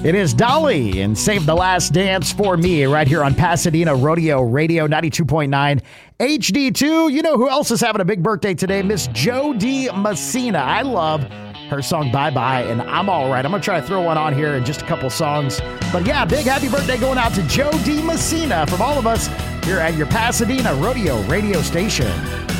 It is Dolly and Save the Last Dance for Me right here on Pasadena Rodeo Radio 92.9 HD2. You know who else is having a big birthday today? Miss Jo Dee Messina. I love her song Bye Bye and I'm All Right. I'm going to try to throw one on here in just a couple songs. But yeah, big happy birthday going out to Jo Dee Messina from all of us here at your Pasadena Rodeo Radio station.